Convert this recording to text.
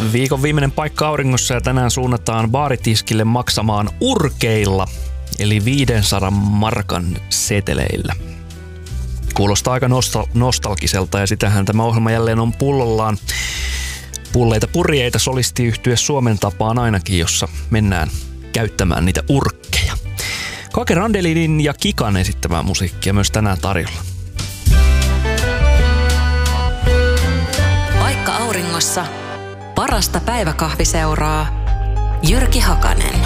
Viikon viimeinen paikka auringossa ja tänään suunnataan baaritiskille maksamaan urkeilla, eli 500 markan seteleillä. Kuulostaa aika nostalgiselta ja sitähän tämä ohjelma jälleen on pullollaan. Pulleita purjeita solistiyhtye Suomen tapaan ainakin, jossa mennään käyttämään niitä urkkeja. Kake Randelinin ja Kikan esittämää musiikkia myös tänään tarjolla. Paikka auringossa. Parasta päiväkahviseuraa. Jyrki Hakanen.